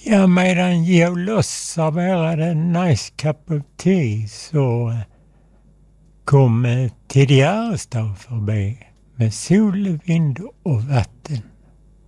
Ja, medan Jolos serverade en nice cup of tea så kom Tidig Arestav förbi med sol, vind och vatten.